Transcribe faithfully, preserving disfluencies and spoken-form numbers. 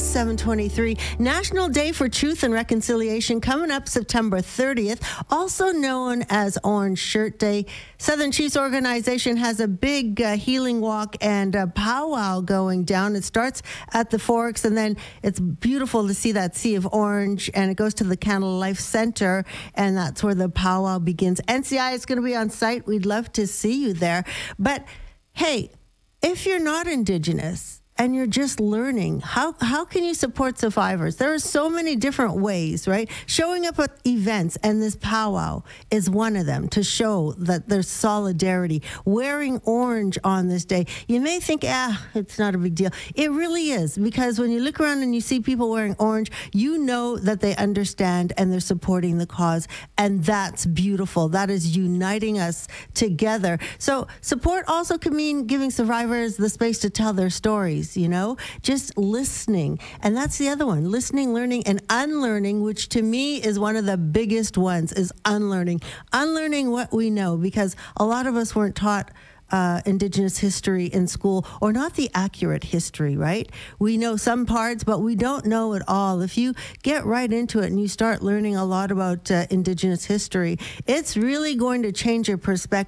seven twenty-three. National Day for Truth and Reconciliation coming up September thirtieth, also known as Orange Shirt Day. Southern Chiefs Organization has a big uh, healing walk and a powwow going down. It starts at the Forks, and then it's beautiful to see that sea of orange, and it goes to the Canada Life Center, and that's where the powwow begins. N C I is going to be on site. We'd love to see you there. But hey, if you're not Indigenous and you're just learning, how how can you support survivors? There are so many different ways, right? Showing up at events, and this powwow is one of them, to show that there's solidarity. Wearing orange on this day, you may think, ah, it's not a big deal. It really is, because when you look around and you see people wearing orange, you know that they understand and they're supporting the cause, and that's beautiful. That is uniting us together. So support also can mean giving survivors the space to tell their stories. You know, just listening. And that's the other one, listening, learning, and unlearning, which to me is one of the biggest ones, is unlearning. Unlearning what we know, because a lot of us weren't taught Uh, Indigenous history in school, or not the accurate history, right? We know some parts, but we don't know it all. If you get right into it and you start learning a lot about uh, Indigenous history, it's really going to change your perspective.